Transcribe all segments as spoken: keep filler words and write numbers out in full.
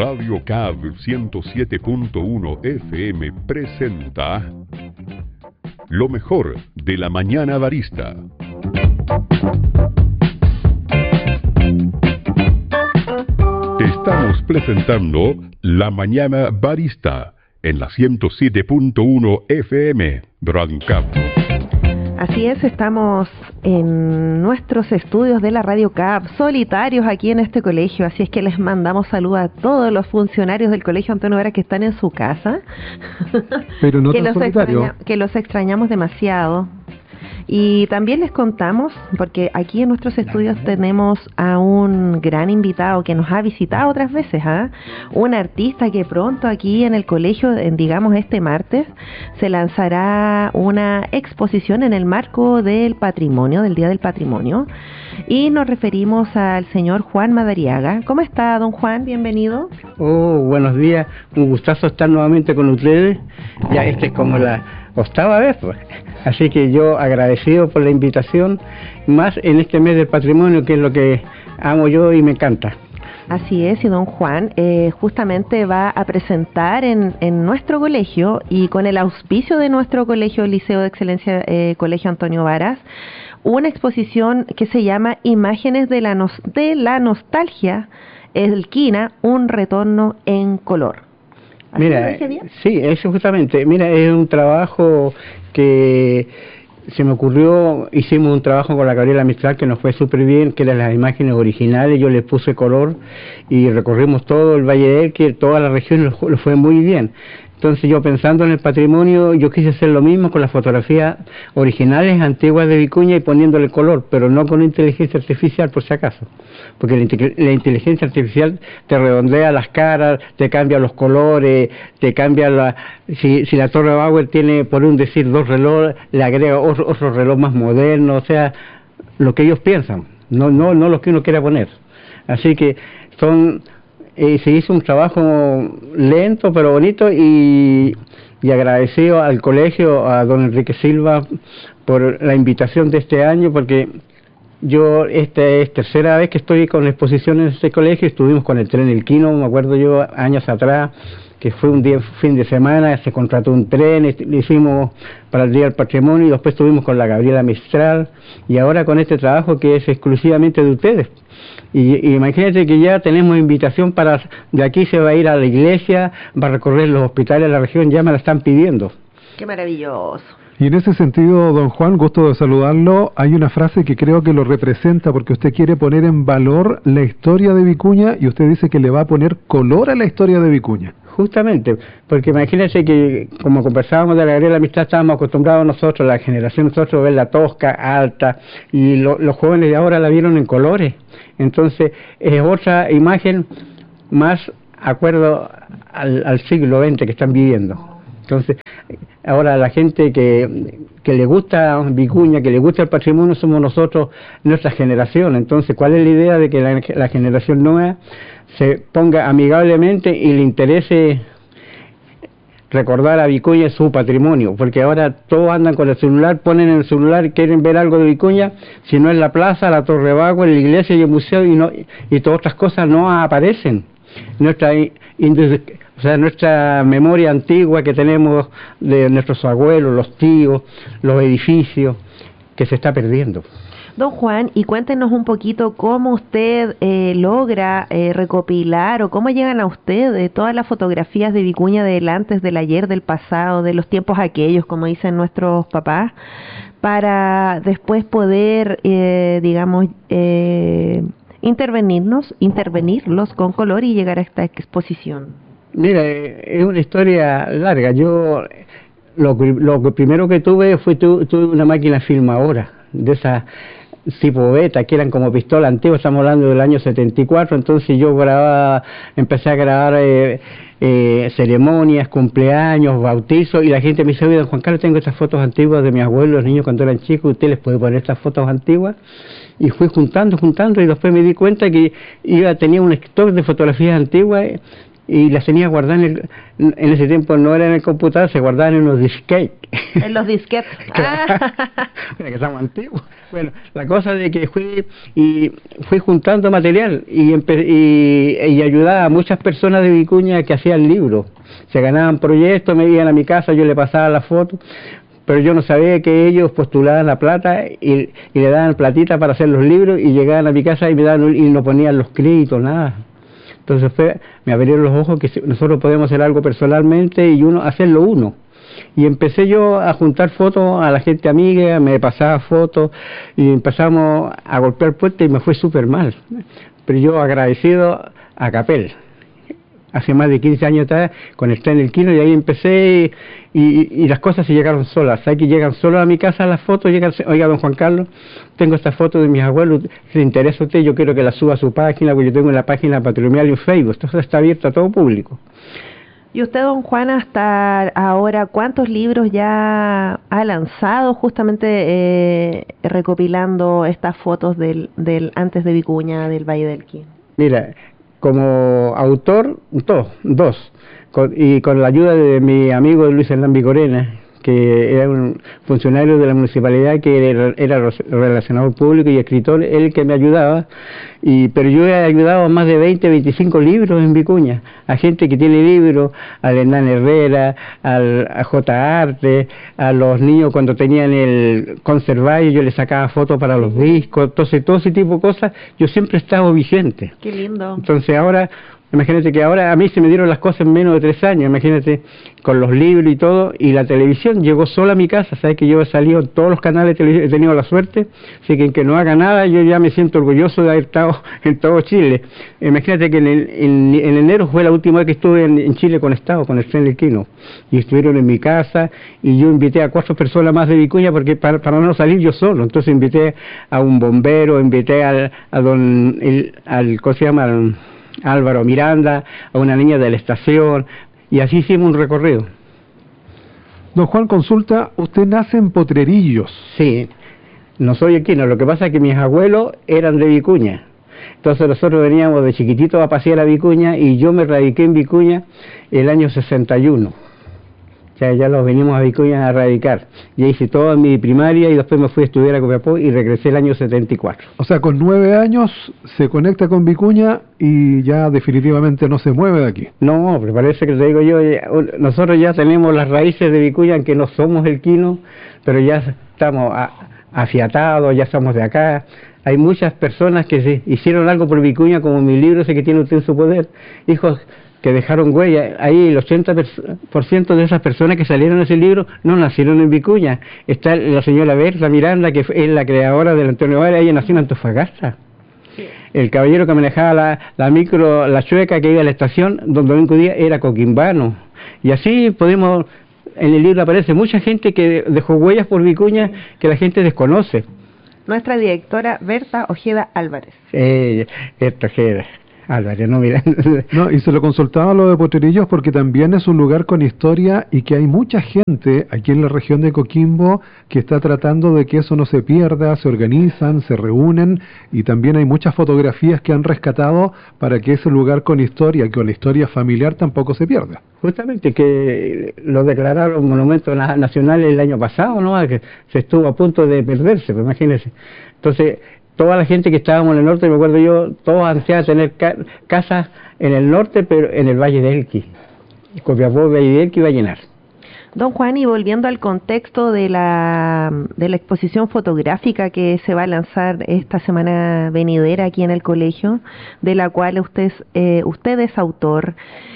Radio C A B ciento siete punto uno F M presenta lo mejor de la mañana barista. Estamos presentando La Mañana Barista en la ciento siete punto uno F M Radio C A B. Así es, estamos en nuestros estudios de la Radio C A B, solitarios aquí en este colegio, así es que les mandamos saludos a todos los funcionarios del Colegio Antonio Varas que están en su casa, pero no que, tan los solitario. extraña, que los extrañamos demasiado. Y también les contamos, porque aquí en nuestros estudios tenemos a un gran invitado que nos ha visitado otras veces, ¿eh? Un artista que pronto aquí en el colegio, en, digamos este martes, se lanzará una exposición en el marco del patrimonio, del Día del Patrimonio, y nos referimos al señor Juan Madariaga. ¿Cómo está, don Juan? Bienvenido. Oh, buenos días, un gustazo estar nuevamente con ustedes, ya esta es como la octava vez, pues. Así que yo agradecido por la invitación, más en este mes del patrimonio, que es lo que amo yo y me encanta. Así es, y don Juan eh, justamente va a presentar en, en nuestro colegio, y con el auspicio de nuestro colegio, Liceo de Excelencia, eh, Colegio Antonio Varas, una exposición que se llama Imágenes de la, nos de la Nostalgia, Elquina, un retorno en color. Mira, sí, eso justamente, mira, es un trabajo que se me ocurrió, hicimos un trabajo con la Gabriela Mistral que nos fue súper bien, que eran las imágenes originales, yo le puse color y recorrimos todo el Valle de Elqui, toda la región, lo, lo fue muy bien. Entonces yo pensando en el patrimonio, yo quise hacer lo mismo con las fotografías originales antiguas de Vicuña y poniéndole color, pero no con inteligencia artificial por si acaso, porque la, la inteligencia artificial te redondea las caras, te cambia los colores, te cambia la... Si, si la Torre Bauer tiene, por un decir, dos relojes, le agrega otro, otro reloj más moderno, o sea, lo que ellos piensan, no, no, no lo que uno quiera poner. Así que son... Eh, se hizo un trabajo lento pero bonito y, y agradecido al colegio, a don Enrique Silva por la invitación de este año, porque yo esta es tercera vez que estoy con exposiciones en este colegio. Estuvimos con el tren Elquino, me acuerdo yo años atrás, que fue un día, fin de semana, se contrató un tren, lo hicimos para el Día del Patrimonio, y después estuvimos con la Gabriela Mistral, y ahora con este trabajo que es exclusivamente de ustedes. Y, y imagínate que ya tenemos invitación para, de aquí se va a ir a la iglesia, va a recorrer los hospitales de la región, ya me la están pidiendo. ¡Qué maravilloso! Y en ese sentido, don Juan, gusto de saludarlo, hay una frase que creo que lo representa, porque usted quiere poner en valor la historia de Vicuña, y usted dice que le va a poner color a la historia de Vicuña. Justamente, porque imagínense que, como conversábamos de la Gabriela Amistad, estábamos acostumbrados nosotros, la generación nosotros, a verla tosca, alta, y lo, los jóvenes de ahora la vieron en colores. Entonces, es otra imagen más acuerdo al, al siglo veinte que están viviendo. Entonces, ahora la gente que, que le gusta Vicuña, que le gusta el patrimonio, somos nosotros, nuestra generación. Entonces, ¿cuál es la idea de que la, la generación nueva se ponga amigablemente y le interese recordar a Vicuña su patrimonio? Porque ahora todos andan con el celular, ponen en el celular y quieren ver algo de Vicuña, si no en la plaza, la Torre Bauer, la iglesia y el museo, y, no, y todas otras cosas no aparecen. Nuestra, o sea, nuestra memoria antigua que tenemos de nuestros abuelos, los tíos, los edificios, que se está perdiendo. Don Juan, y cuéntenos un poquito cómo usted eh, logra eh, recopilar, o cómo llegan a usted eh, todas las fotografías de Vicuña del antes, del ayer, del pasado, de los tiempos aquellos, como dicen nuestros papás, para después poder, eh, digamos, eh, intervenirnos, intervenirlos con color y llegar a esta exposición. Mira, es una historia larga. Yo lo, lo primero que tuve fue tu, tuve una máquina filmadora de esa tipo beta, que eran como pistola antigua, estamos hablando del año setenta y cuatro, entonces yo grababa, empecé a grabar eh, eh, ceremonias, cumpleaños, bautizos, y la gente me dice: oye, don Juan Carlos, tengo estas fotos antiguas de mis abuelos, los niños cuando eran chicos, ¿usted les puede poner estas fotos antiguas? Y fui juntando, juntando, y después me di cuenta que iba tenía un stock de fotografías antiguas, y las tenía guardadas en el, en ese tiempo no era en el computador, se guardaban en unos disquetes. En los disquetes. Bueno, que estamos antiguos. Bueno, la cosa de que fui y fui juntando material y, y, y ayudaba a muchas personas de Vicuña que hacían libros. Se ganaban proyectos, me iban a mi casa, yo le pasaba las fotos, pero yo no sabía que ellos postulaban la plata y, y le daban platita para hacer los libros y llegaban a mi casa y me daban y no ponían los créditos, nada. Entonces fue, me abrieron los ojos que nosotros podemos hacer algo personalmente y uno hacerlo uno. Y empecé yo a juntar fotos a la gente amiga, me pasaba fotos y empezamos a golpear puertas y me fue súper mal. Pero yo agradecido a Capel. Hace más de quince años atrás conecté en el Kino y ahí empecé y, y, y las cosas se llegaron solas. ¿Sabes que llegan solas a mi casa las fotos? Llegan, oiga, don Juan Carlos, tengo esta foto de mis abuelos, si le interesa a usted, yo quiero que la suba a su página, porque yo tengo en la página patrimonial y en Facebook, entonces está abierto a todo público. ¿Y usted, don Juan, hasta ahora cuántos libros ya ha lanzado justamente eh, recopilando estas fotos del, del antes de Vicuña, del Valle del Quino? Mira, como autor, dos, dos con, y con la ayuda de mi amigo Luis Hernán Vicorena, que era un funcionario de la municipalidad que era, era relacionador público y escritor, él el que me ayudaba, y pero yo he ayudado a más de veinte, veinticinco libros en Vicuña, a gente que tiene libros, al Hernán Herrera, al, a J. Arte, a los niños cuando tenían el conservario, yo les sacaba fotos para los discos, entonces todo ese tipo de cosas, yo siempre he estado vigente. Qué lindo. Entonces ahora, imagínate que ahora a mí se me dieron las cosas en menos de tres años, imagínate, con los libros y todo, y la televisión llegó sola a mi casa, sabes que yo he salido en todos los canales de televisión, he tenido la suerte, así que en que no haga nada, yo ya me siento orgulloso de haber estado en todo Chile. Imagínate que en, el, en, en enero fue la última vez que estuve en, en Chile conectado con el Tren del Quino, y estuvieron en mi casa, y yo invité a cuatro personas más de Vicuña, porque para, para no salir yo solo, entonces invité a un bombero, invité al, a don, el, al, ¿cómo se llama?, al, Álvaro Miranda, a una niña de la estación, y así hicimos un recorrido. Don Juan, consulta, usted nace en Potrerillos. Sí, no soy equino, lo que pasa es que mis abuelos eran de Vicuña, entonces nosotros veníamos de chiquititos a pasear a Vicuña, y yo me radiqué en Vicuña el año sesenta y uno. O sea, ya los venimos a Vicuña a radicar. Ya hice toda mi primaria y después me fui a estudiar a Copiapó y regresé el año setenta y cuatro. O sea, con nueve años se conecta con Vicuña y ya definitivamente no se mueve de aquí. No, pero parece que te digo yo, nosotros ya tenemos las raíces de Vicuña, aunque no somos el Quino, pero ya estamos a, afiatados, ya somos de acá. Hay muchas personas que se hicieron algo por Vicuña, como mi libro ese que tiene usted en su poder, hijos que dejaron huella. Ahí el ochenta por ciento de esas personas que salieron de ese libro no nacieron en Vicuña. Está la señora Berta Miranda, que es la creadora del Antonio Vargas, ella nació en Antofagasta. Sí. El caballero que manejaba la, la micro, la chueca que iba a la estación, don Domingo Díaz, era coquimbano. Y así podemos, en el libro aparece mucha gente que dejó huellas por Vicuña que la gente desconoce. Nuestra directora Berta Ojeda Álvarez. Eh, Berta Ojeda Álvarez, no, mira. No, y se lo consultaba lo de Potrerillos porque también es un lugar con historia y que hay mucha gente aquí en la región de Coquimbo que está tratando de que eso no se pierda, se organizan, se reúnen, y también hay muchas fotografías que han rescatado para que ese lugar con historia, con la historia familiar, tampoco se pierda. Justamente que lo declararon monumento nacional el año pasado, ¿no? Que se estuvo a punto de perderse, pues imagínense. Entonces, toda la gente que estábamos en el norte, me acuerdo yo, todos ansiaban tener ca casas en el norte, pero en el Valle de Elqui. Copiapó, Valle de Elqui va a llenar. Don Juan, y volviendo al contexto de la, de la exposición fotográfica que se va a lanzar esta semana venidera aquí en el colegio, de la cual usted, eh, usted es autor,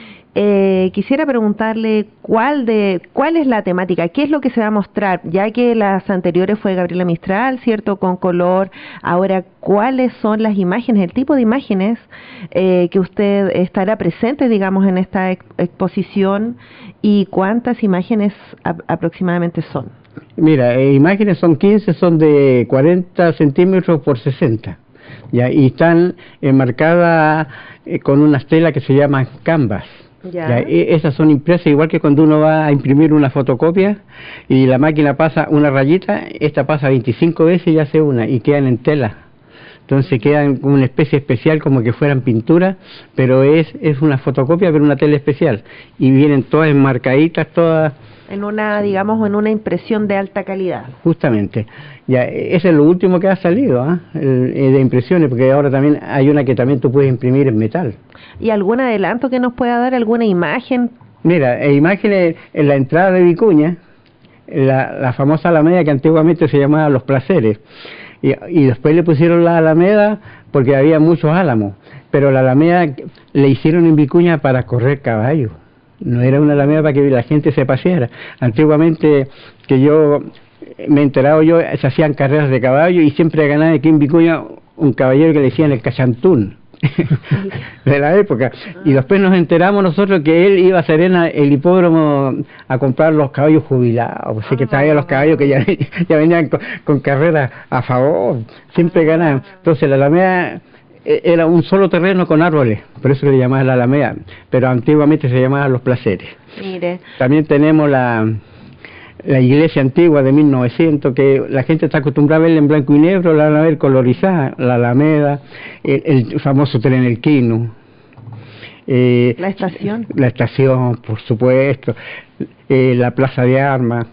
Eh, quisiera preguntarle cuál de cuál es la temática, qué es lo que se va a mostrar, ya que las anteriores fue Gabriela Mistral, cierto, con color. Ahora, cuáles son las imágenes, el tipo de imágenes eh, que usted estará presente, digamos, en esta ex exposición, y cuántas imágenes a aproximadamente son. Mira, eh, imágenes son quince, son de cuarenta centímetros por sesenta, ya, y están enmarcadas eh, con una tela que se llama canvas. Ya. Ya, esas son impresas igual que cuando uno va a imprimir una fotocopia y la máquina pasa una rayita, esta pasa veinticinco veces y hace una, y quedan en tela. entonces quedan como una especie especial, como que fueran pinturas, pero es, es una fotocopia, pero una tele especial, y vienen todas enmarcaditas, todas... En una, digamos, en una impresión de alta calidad. Justamente. Ya, ese es lo último que ha salido, ¿eh? El, el de impresiones, porque ahora también hay una que también tú puedes imprimir en metal. ¿Y algún adelanto que nos pueda dar, alguna imagen? Mira, e imágenes en la entrada de Vicuña, la, la famosa Alameda que antiguamente se llamaba Los Placeres, y, y después le pusieron la Alameda porque había muchos álamos, pero la Alameda le hicieron en Vicuña para correr caballos. No era una alameda para que la gente se paseara. Antiguamente, que yo me he enterado yo, se hacían carreras de caballo y siempre ganaba aquí en Vicuña un caballero que le decían el Cachantún de la época. Y después nos enteramos nosotros que él iba a Serena, el hipódromo, a comprar los caballos jubilados. Así que traía los caballos que ya, ya venían con, con carreras a favor, siempre ganaban. Entonces la alameda era un solo terreno con árboles, por eso le llamaban la Alameda, pero antiguamente se llamaban Los Placeres. Mire. También tenemos la, la iglesia antigua de mil novecientos, que la gente está acostumbrada a verla en blanco y negro, la van a ver colorizada, la Alameda, el, el famoso tren El Quino. Eh, la estación. La estación, por supuesto, eh, la Plaza de Armas.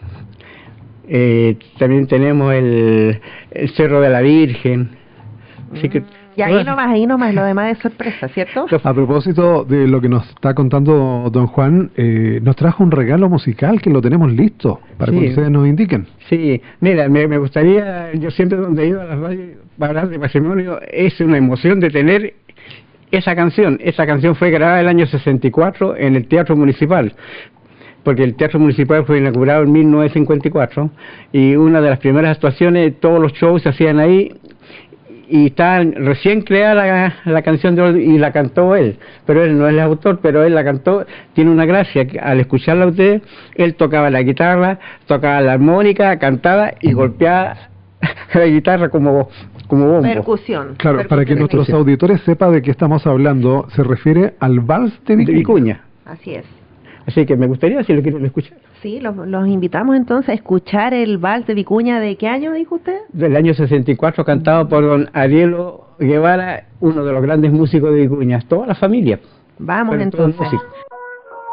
Eh, también tenemos el, el Cerro de la Virgen. Así que y ahí nomás, ahí nomás, lo demás es sorpresa, ¿cierto? A propósito de lo que nos está contando don Juan, eh, nos trajo un regalo musical que lo tenemos listo para sí, que ustedes nos indiquen. Sí, mira, me, me gustaría, yo siempre donde he ido a las radios para hablar de patrimonio, es una emoción de tener esa canción. Esa canción fue grabada el año sesenta y cuatro en el Teatro Municipal, porque el Teatro Municipal fue inaugurado en mil novecientos cincuenta y cuatro, y una de las primeras actuaciones, todos los shows se hacían ahí, y está recién creada la, la canción de hoy, y la cantó él, pero él no es el autor, pero él la cantó. Tiene una gracia, que al escucharla a usted, él tocaba la guitarra, tocaba la armónica, cantaba y golpeaba la guitarra como, como bombo. Percusión. Claro, Percusión. Para que nuestros auditores sepan de qué estamos hablando, se refiere al Vals de Vicuña. De Vicuña. Así es. Así que me gustaría, si lo quieren escuchar. Sí, los, los invitamos entonces a escuchar el Vals de Vicuña. ¿De qué año dijo usted? Del año sesenta y cuatro, cantado por don Arielo Guevara, uno de los grandes músicos de Vicuña. Toda la familia. Vamos entonces.